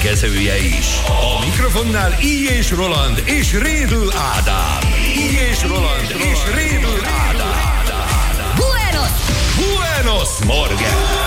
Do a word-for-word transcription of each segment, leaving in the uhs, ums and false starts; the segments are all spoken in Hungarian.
műsorszerkesztője is. A mikrofonnál Így és Roland és Rédl Ádám. Így és Roland és Rédl Ádám. Buenos! Buenos Morgen!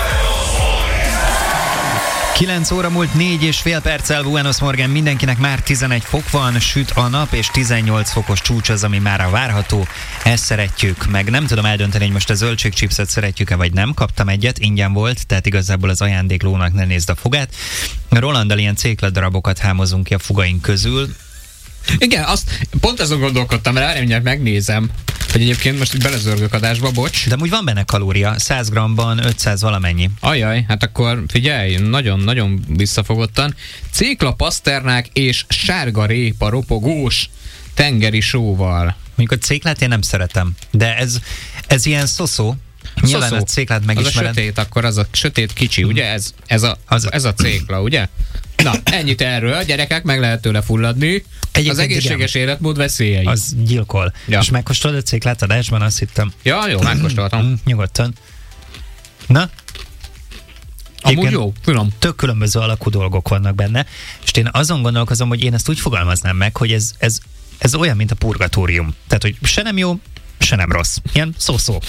kilenc óra múlt négy és fél perccel, Buenos Morgen, mindenkinek már tizenegy fok van, süt a nap, és tizennyolc fokos csúcs az, ami már várható. Ezt szeretjük, meg nem tudom eldönteni, hogy most a zöldségchipset szeretjük-e, vagy nem. Kaptam egyet, ingyen volt, tehát igazából az ajándéklónak ne nézd a fogát. Rolanddal ilyen cékladarabokat hámozunk ki a fogaink közül. Igen, azt pont azon gondolkodtam, mert mindjárt megnézem, hogy egyébként most így belezörgök adásba, bocs. De úgy van benne kalória, száz grammban ötszáz valamennyi. Ajaj, hát akkor figyelj, nagyon-nagyon visszafogottan. Cékla, paszternák és sárga répa ropogós tengeri sóval. Mondjuk a céklát én nem szeretem, de ez, ez ilyen szoszó. Nyilván a céklát megismered. Az a sötét, akkor az a sötét kicsi, ugye? Ez, ez, a, az, ez a cékla, ugye? Na, ennyit erről, gyerekek, meg lehet tőle fulladni. Egyébként az egészséges igen. Életmód veszélyei. Az gyilkol. Ja. És megkóstolod a céklát adásban, azt hittem. Ja, jó, megkóstoltam. Nyugodtan. Na? Amúgy jó, finom. Tök különböző alakú dolgok vannak benne, és én azon gondolkozom, hogy én ezt úgy fogalmaznám meg, hogy ez, ez, ez olyan, mint a purgatórium. Tehát, hogy se nem jó, se nem rossz. Ilyen szó-szó.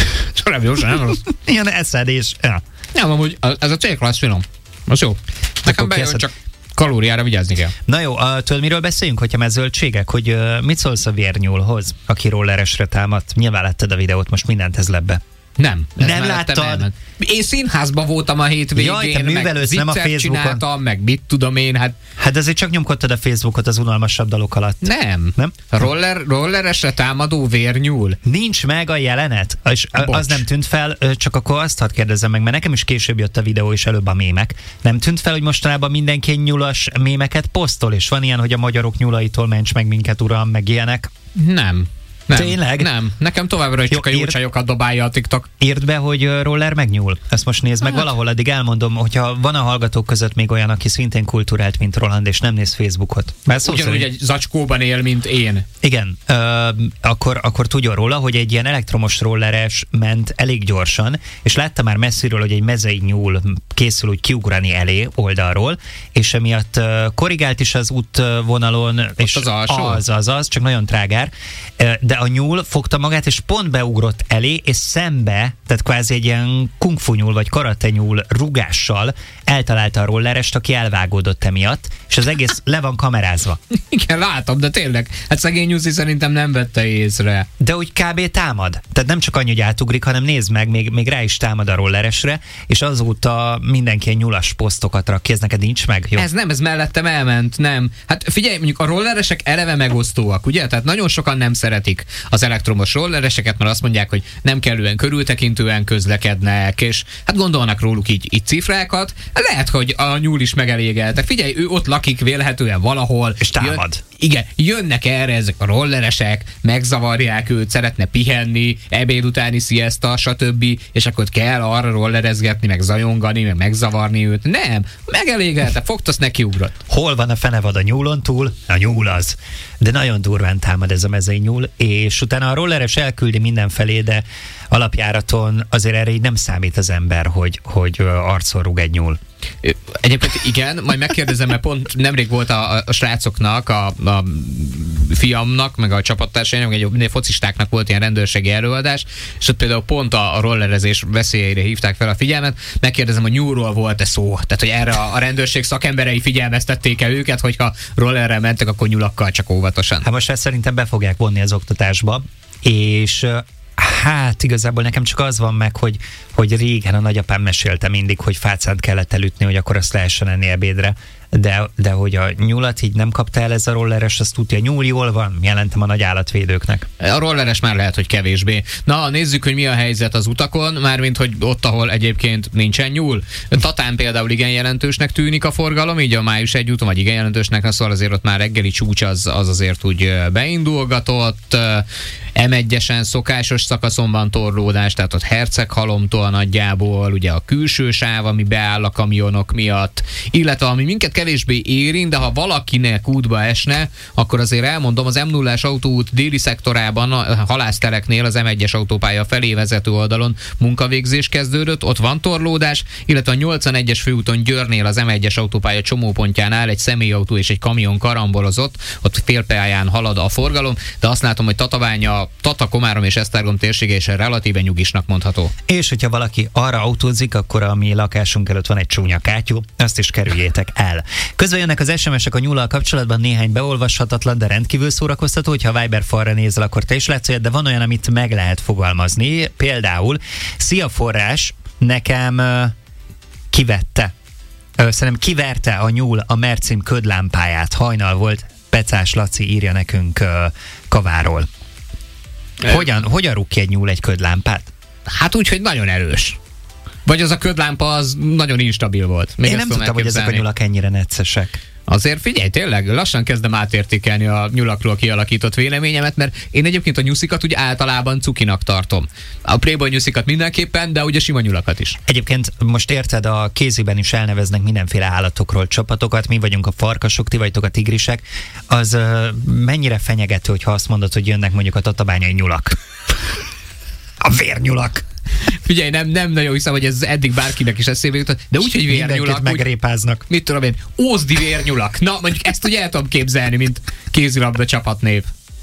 Se nem jó, se nem rossz. Ilyen eszed és... Ja. Nem, amúgy ez a cékla, az finom. Az jó. Nekem bejön, csak kalóriára vigyázni kell. Na jó, a, tudod miről beszéljünk, hogyha már zöldségek, hogy uh, mit szólsz a vérnyúlhoz, aki rolleresre támadt? Nyilván láttad a videót, most mindent ez lebbe. Nem. Nem láttad? Elment. Én színházban voltam a hétvégén, jaj, te művelődsz, nem a Facebookon. Csináltam, meg mit tudom én, hát... Hát azért csak nyomkodtad a Facebookot az unalmasabb dalok alatt. Nem. Nem? Roller, rolleresre támadó vérnyúl. Nincs meg a jelenet, és Bocs. Az nem tűnt fel, csak akkor azt hadd kérdezzem meg, mert nekem is később jött a videó, és előbb a mémek. Nem tűnt fel, hogy mostanában mindenki nyulas mémeket posztol, és van ilyen, hogy a magyarok nyulaitól ments meg minket, uram, meg ilyenek? Nem. Nem, tényleg? Nem. Nekem továbbra is csak a jó csajokat dobálja a TikTok. Írd be, hogy roller megnyúl. Ezt most nézd meg, hát. Valahol addig elmondom, hogyha van a hallgatók között még olyan, aki szintén kulturált, mint Roland, és nem néz Facebookot. Ugyanúgy szerint... egy zacskóban él, mint én. Igen, uh, akkor, akkor tudjon róla, hogy egy ilyen elektromos rolleres ment elég gyorsan, és látta már messziről, hogy egy mezei nyúl készül úgy kiugrani elé oldalról, és emiatt uh, korrigált is az útvonalon, ott és az alsó? Az, az, az, csak nagyon trágár, uh, de a nyúl fogta magát, és pont beugrott elé, és szembe, tehát kvázi egy ilyen kungfu nyúl, vagy karate nyúl rugással eltalálta a rollerest, aki elvágódott emiatt, és az egész le van kamerázva. Igen, látom, de tényleg, hát szegény nyúzi szerintem nem vette észre. De úgy kb. Támad. Tehát nem csak annyi, hogy átugrik, hanem nézd meg, még, még rá is támad a rolleresre, és azóta mindenki ilyen nyulas posztokat rak ki, ez neked nincs meg? Jó. Ez nem, ez mellettem elment, nem. Hát figyelj, mondjuk a rolleresek eleve megosztóak, ugye? Tehát nagyon sokan nem szeretik az elektromos rollereseket, mert azt mondják, hogy nem kellően körültekintően közlekednek, és hát gondolnak róluk így, így cifrákat. Lehet, hogy a nyúl is megelégelte. Figyelj, ő ott lakik vélhetően valahol. És támad. Jön, igen, jönnek erre ezek a rolleresek, megzavarják őt, szeretne pihenni, ebéd utáni sziaszta, stb. És akkor kell arra rollerezgetni, meg zajongani, meg megzavarni őt. Nem, megelégelte, fogta, azt neki ugrott. Hol van a fenevad a nyúlon túl? A nyúl az. De nagyon durván támad ez a mezei nyúl, és utána a rolleres elküldi mindenfelé, de alapjáraton azért erre így nem számít az ember, hogy, hogy arcon rúg egy nyúl. Egyébként igen, majd megkérdezem, mert pont nemrég volt a, a srácoknak, a, a fiamnak, meg a csapattársainak, egy focistáknak volt ilyen rendőrségi előadás, és ott például pont a, a rollerezés veszélyeire hívták fel a figyelmet. Megkérdezem, hogy nyúlról volt-e szó? Tehát, hogy erre a, a rendőrség szakemberei figyelmeztették-e őket, hogyha rollerrel mentek, akkor nyulakkal csak óvatosan. Hát most ezt szerintem be fogják vonni az oktatásba, és hát igazából nekem csak az van meg, hogy, hogy régen a nagyapám mesélte mindig, hogy fácánt kellett elütni, hogy akkor azt lehessen enni ebédre. De, de hogy a nyulat így nem kapta el ez a rolleres, azt tudja, nyúl jól van, jelentem a nagy állatvédőknek. A rolleres már lehet, hogy kevésbé. Na, nézzük, hogy mi a helyzet az utakon, mármint, hogy ott, ahol egyébként nincsen nyúl. Tatán például igen jelentősnek tűnik a forgalom, így a május egy úton, vagy igen jelentősnek, szóval azért ott már reggeli csúcs az, az azért úgy beindulgatott. em egyesen szokásos szakasz szakaszon van torlódás, tehát ott Herceghalomtól nagyjából, ugye a külső sáv, ami beáll a kamionok miatt, illetve ami minket kevésbé érint, de ha valakinek útba esne, akkor azért elmondom, az em nullás autóút déli szektorában, a halásztereknél az em egyes autópálya felé vezető oldalon munkavégzés kezdődött, ott van torlódás, illetve a nyolcvanegyes főúton Győrnél az em egyes autópálya csomópontjánál egy személyautó és egy kamion karambolozott, ott félpályán halad a forgalom, de azt látom, hogy Tatabánya, Tata, Komárom és Esztergom térsége is relatíven nyugisnak mondható. És hogyha valaki arra autózik, akkor a mi lakásunk előtt van egy csúnya kátyú, azt is kerüljétek el. Közben jönnek az es em esek a nyullal kapcsolatban, néhány beolvashatatlan, de rendkívül szórakoztató, hogyha a Viber falra nézel, akkor te is látsz olyat, de van olyan, amit meg lehet fogalmazni. Például, szia forrás, nekem uh, kivette, uh, szerintem kiverte a nyúl a Mercim ködlámpáját, hajnal volt, Pecás Laci írja nekünk uh, Kaváról. Hogyan, hogyan rúg ki egy nyúl egy ködlámpát? Hát úgy, hogy nagyon erős. Vagy az a ködlámpa az nagyon instabil volt. Még Én nem tudtam, hogy ezek a nyulak ennyire neccesek. Azért figyelj, tényleg, lassan kezdem átértékelni a nyulakról kialakított véleményemet, mert én egyébként a nyuszikat úgy általában cukinak tartom. A Playboy nyuszikat mindenképpen, de ugye sima nyulakat is. Egyébként most érted, a kéziben is elneveznek mindenféle állatokról csapatokat, mi vagyunk a farkasok, ti vagytok a tigrisek. Az uh, mennyire fenyegető, hogyha azt mondod, hogy jönnek mondjuk a tatabányai nyulak? A vérnyulak. Figyelj, nem, nem nagyon hiszem, hogy ez eddig bárkinek is eszébe jutott, de úgy, hogy vérnyulak. Mindenkit megrépáznak. Mit tudom én, ózdi vérnyulak. Na, mondjuk ezt ugye el tudom képzelni, mint kézilabda csapatnév.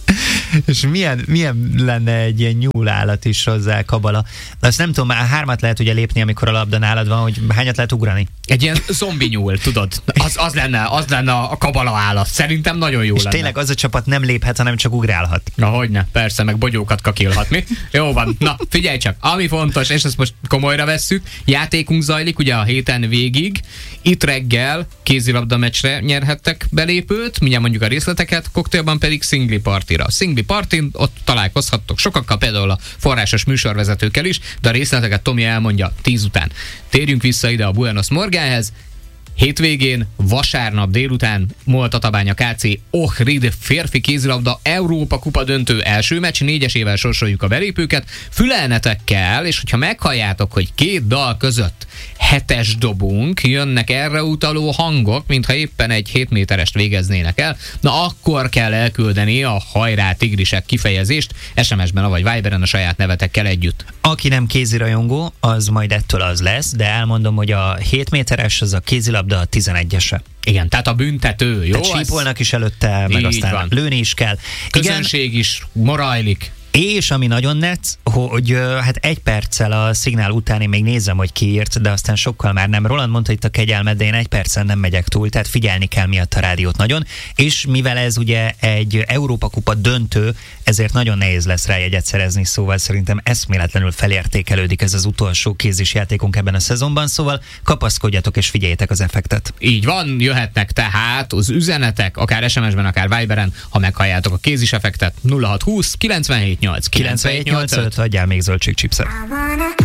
És milyen, milyen lenne egy ilyen nyúlállat is hozzá, kabala? De azt nem tudom, már hármat lehet ugye lépni, amikor a labda nálad van, hogy hányat lehet ugrani? Egy ilyen zombi nyúl, tudod? Az, az, lenne, az lenne a kabala állat. Szerintem nagyon jó és lenne. tényleg az a csapat nem léphet, hanem csak ugrálhat. Na hogyne, persze, meg bogyókat kakilhat, mi? Jó van, na figyelj csak, ami fontos, és ezt most komolyra vesszük, játékunk zajlik ugye a héten végig, itt reggel kézilabda meccsre nyerhettek belépőt, mindjárt mondjuk a részleteket, koktélban pedig szingli partira. Szingli partin ott találkozhattok sokakkal, például a forrásos műsorvezetőkkel is, de a részleteket Tomi elmondja tíz után. Térjünk vissza ide a Buenos Morgánhez. Hétvégén, vasárnap délután MOL Tatabánya ká cé Ohrid férfi kézilabda Európa kupa döntő első meccs, négyesével sorsoljuk a belépőket. Fülelnetek kell, és hogyha meghalljátok, hogy két dal között hetes dobunk, jönnek erre utaló hangok, mintha éppen egy hét méterest végeznének el, na akkor kell elküldeni a hajrá tigrisek kifejezést es em esben, vagy Viberen a saját nevetekkel együtt. Aki nem kézirajongó, az majd ettől az lesz, de elmondom, hogy a hét méteres az a kézilabda a tizenegyese. Igen, tehát a büntető, jó? Tehát sípolnak is előtte, meg aztán van. Lőni is kell. Közönség igen, is morajlik. És ami nagyon netsz, hogy hát egy perccel a szignál után én még nézem, hogy ki írt, de aztán sokkal már nem. Roland mondta itt a kegyelmet, de én egy percen nem megyek túl, tehát figyelni kell miatt a rádiót nagyon. És mivel ez ugye egy Európa kupa döntő, ezért nagyon nehéz lesz rá jegyet szerezni, szóval szerintem eszméletlenül felértékelődik ez az utolsó kézis játékunk ebben a szezonban, szóval kapaszkodjatok és figyeljétek az effektet. Így van, jöhetnek tehát az üzenetek, akár es em esben, akár Viberen, ha meghalljátok a kézis effektet. nulla hat húsz kilencvenhét nyolc kilencvenhét nyolc öt. Adjál még zöldségchipset.